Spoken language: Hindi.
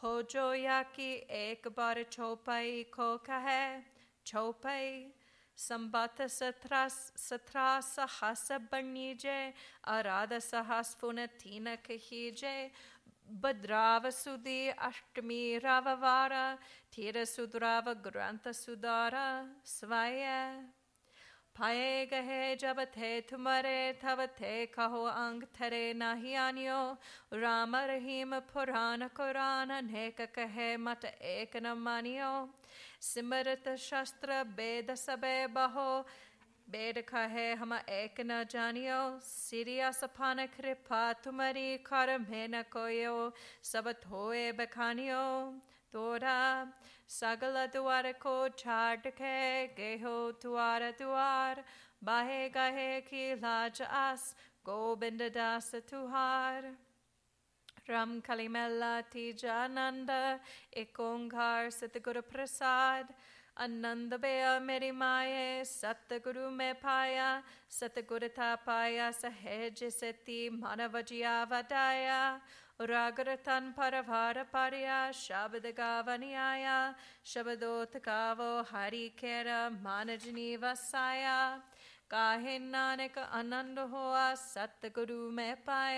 हो जो या कि एक बार चौपाई को कहे चौपाई संबत सत्रा सहस बनीजे आराध सहस पुनतीन कहीजे भद्राव सुदी अष्टमी राववारा तीर सुद्राव ग्रंथ सुदारा स्वाय पाए गहे जब थे तुम्हारे तब थे कहो अंग थरे नहीं आनियो राम रहीम पुराण कुरान अनेक कहे मत एक न मानियो सिमरत शस्त्र वेद सबे बहो वेद कहे हम एक न जानियो सिरिया सफान कृपा तुम्हारी कर में न कोयो सब थोए बखानियो तोरा सगल द्वार को छाट के गेहो द्वार द्वार बाहे गहे की लाज आस गोविंद दास तुहार राम कलिमेला तीजानंद एक ओंकार सतगुरु प्रसाद आनंद बेया मेरी माये सतगुरु में पाया सतगुरु था पाया सहज सती मानव जिया वदाया रागरतन परवार पारिया शब्द गावनी आया शब्दोत गावो हरि केरा मानजनी वसाया काहे नानक आनंद हुआ सतगुरु में पाया